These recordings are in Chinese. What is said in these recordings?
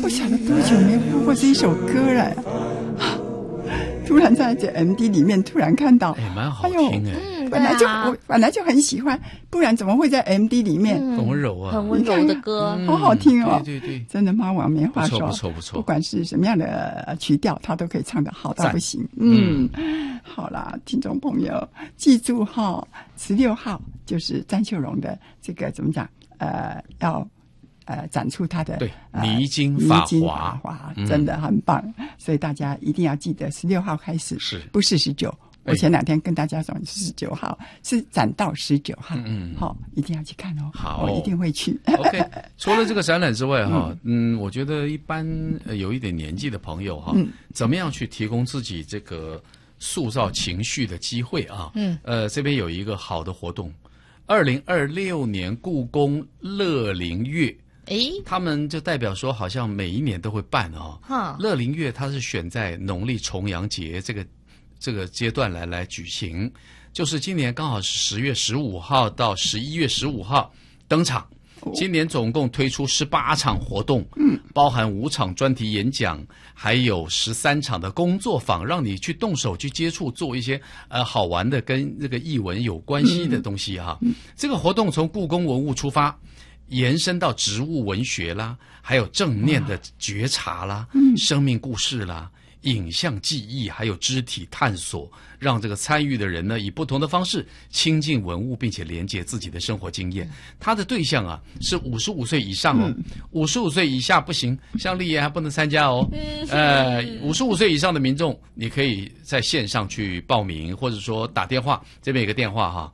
不晓得多久没播过这一首歌了。突然在这 MD 里面突然看到， 蛮好听我本来就很喜欢，不然怎么会在 MD 里面？ 很温柔啊， 很温柔的歌， 好好听哦。 对， 真的妈王没话说， 不错。 不管是什么样的曲调，他都可以唱得好到不行。好啦，听众朋友，记住16号就是詹秀荣的这个怎么讲？要展出他的离经法华， 真的很棒，所以大家一定要记得16号开始，不是19。我前2天跟大家说是19号，是展到19号。好，一定要去看哦。 好， 我一定会去。 OK， 除了这个展览之外我觉得一般有一点年纪的朋友怎么样去提供自己这个塑造情绪的机会啊？这边有一个好的活动，2026年故宫乐龄月。他们就代表说好像每一年都会办乐龄月它是选在农历重阳节这个阶段来举行，就是今年刚好是10月15号到11月15号登场。今年总共推出18场活动，包含5场专题演讲，还有13场的工作坊，让你去动手去接触，做一些好玩的跟这个艺文有关系的东西这个活动从故宫文物出发，延伸到植物文学啦，还有正念的觉察啦，生命故事啦，影像记忆，还有肢体探索，让这个参与的人呢，以不同的方式亲近文物，并且连接自己的生活经验。他的对象是55岁以上55岁以下不行，像丽妍还不能参加55岁以上的民众，你可以在线上去报名，或者说打电话，这边有个电话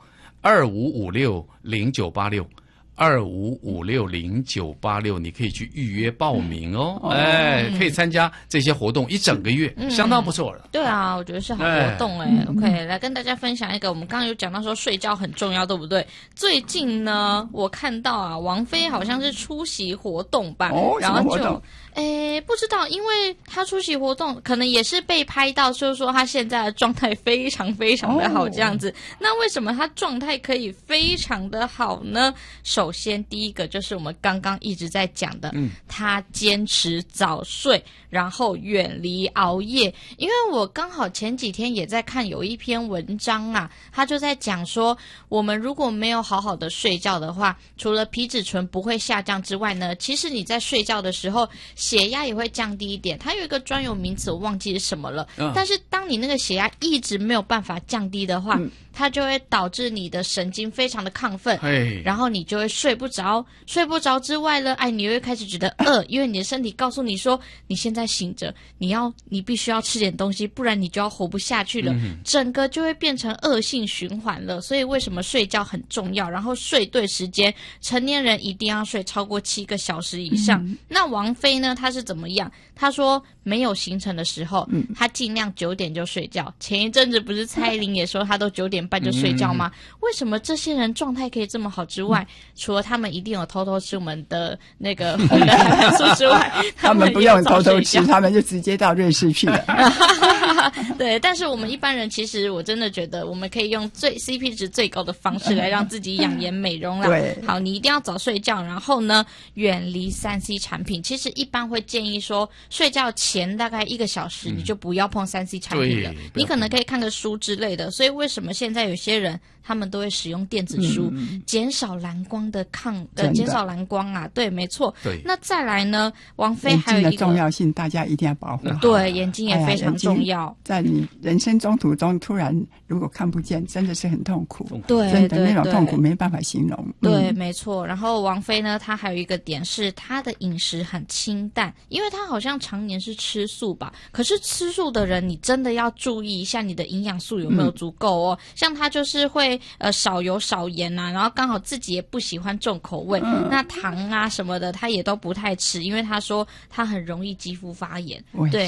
25560986。25560986，你可以去预约报名可以参加这些活动一整个月，相当不错了。 对啊，我觉得是好活动OK， 来跟大家分享一个，我们刚刚有讲到说睡觉很重要，对不对？最近呢，我看到王菲好像是出席活动吧，然后就不知道，因为他出席活动可能也是被拍到，就是说他现在的状态非常非常的好这样子。那为什么他状态可以非常的好呢？首先第一个就是我们刚刚一直在讲的，他坚持早睡，然后远离熬夜。因为我刚好前几天也在看有一篇文章他就在讲说，我们如果没有好好的睡觉的话，除了皮质醇不会下降之外呢，其实你在睡觉的时候血压也会降低一点。它有一个专有名词我忘记是什么了，但是当你那个血压一直没有办法降低的话，它就会导致你的神经非常的亢奋，然后你就会睡不着之外呢，你又会开始觉得饿，因为你的身体告诉你说你现在醒着，你必须要吃点东西，不然你就要活不下去了，整个就会变成恶性循环了。所以为什么睡觉很重要，然后睡对时间，成年人一定要睡超过7个小时以上。那王菲呢，她是怎么样？她说没有行程的时候，她尽量9点就睡觉。前一阵子不是蔡依林也说她都9点半就睡觉吗？为什么这些人状态可以这么好之外，除了他们一定有偷偷吃我们的那个红的海蓝素之外， 他们不用偷偷吃，他们就直接到瑞士去了。 对，但是我们一般人其实我真的觉得我们可以用最 CP 值最高的方式来让自己养颜美容啦。 对， 好，你一定要早睡觉，然后呢远离3C 产品。其实一般会建议说，睡觉前大概1个小时你就不要碰3C 产品了，你可能可以看个书之类的。所以为什么现在有些人他们都会使用电子书，减少蓝光的减少蓝光对，没错。 对， 那再来呢，王菲还有一个眼睛的重要性，大家一定要保护好。 对，眼睛也非常重要。 在你人生中途中突然如果看不见，真的是很痛苦。 对， 真的那种痛苦没办法形容。 对，没错。然后王菲呢，她还有一个点是她的饮食很清淡，因为她好像常年是吃素吧。可是吃素的人，你真的要注意一下你的营养素有没有足够像她就是会少油少盐然后刚好自己也不喜欢重口味，那糖什么的她也都不太吃，因为她说她很容易肌肤发炎。对。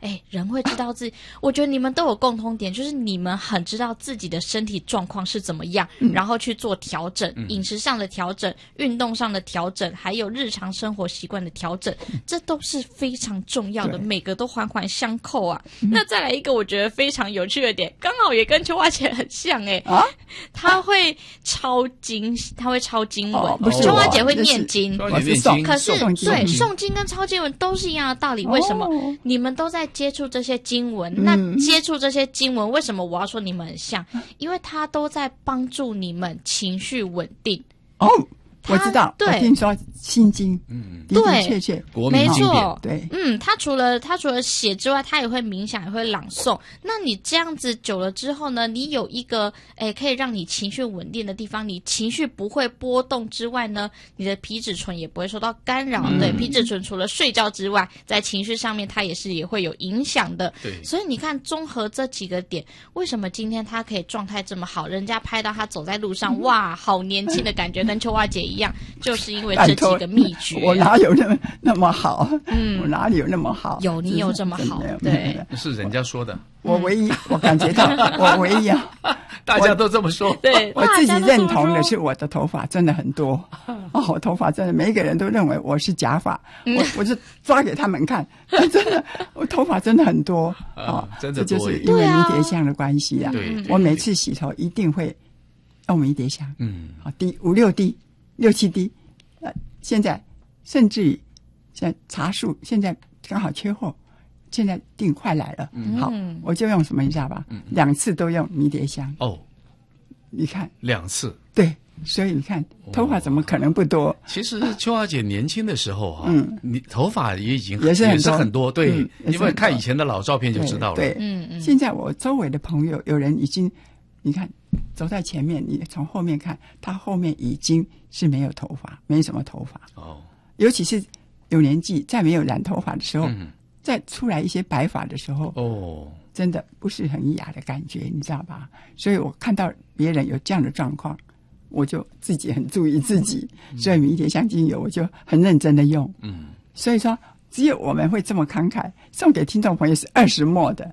人会知道自己，我觉得你们都有共通点，就是你们很知道自己的身体状况是怎么样，然后去做调整，饮食上的调整，运动上的调整，还有日常生活习惯的调整，这都是非常重要的，每个都环环相扣啊。那再来一个我觉得非常有趣的点，刚好也跟秋花姐很像她会抄经文，秋花姐会念经，可是对诵经跟抄经文都是一样的道理。为什么？你们都在接触这些经文，那接触这些经文，为什么我要说你们很像？因为它都在帮助你们情绪稳定。 我知道，我听说心经，的的确确， 没错， 对， 他除了写之外，他也会冥想，也会朗诵。那你这样子久了之后呢，你有一个可以让你情绪稳定的地方，你情绪不会波动之外呢，你的皮质醇也不会受到干扰。对，皮质醇除了睡觉之外，在情绪上面它也会有影响的。 对， 所以你看，综合这几个点，为什么今天他可以状态这么好？人家拍到他走在路上，哇，好年轻的感觉，跟秋花姐一样，就是因为这几个秘诀。 我哪有那么好？我哪里有那么好？ 有你有这么好？对， 是人家说的。 我感觉到，我唯一大家都这么说。 对， 我自己认同的是我的头发真的很多。我头发真的，每一个人都认为我是假发，我就抓给他们看，真的，我头发真的很多真的多。 这就是因为迷迭香的关系啊。我每次洗头一定会用迷迭香，滴5-6滴、6-7滴。现在甚至于现在茶树现在刚好缺货，现在订快来了。好，我就用什么你知道吧？2次都用迷迭香。你看 2次， 对，所以你看头发怎么可能不多？ 其实秋花姐年轻的时候你头发也是很多，对，因为看以前的老照片就知道了。 对，现在我周围的朋友有人已经，你看走在前面，你从后面看，他后面已经是没有头发，没什么头发。尤其是有年纪，再没有染头发的时候，再出来一些白发的时候，真的不是很雅的感觉，你知道吧？所以我看到别人有这样的状况，我就自己很注意自己，所以迷迭香精油我就很认真的用。所以说只有我们会这么慷慨，送给听众朋友是20末的，